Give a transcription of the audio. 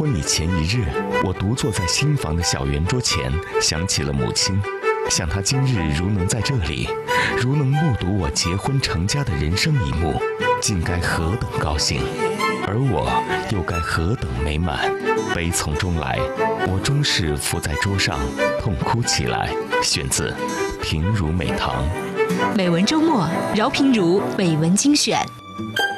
婚礼前一日，我独坐在新房的小圆桌前，想起了母亲，想她今日如能在这里，如能目睹我结婚成家的人生一幕，竟该何等高兴，而我又该何等美满。悲从中来，我终是伏在桌上痛哭起来。选自平如美堂。 美文周末，饶平如美文精选。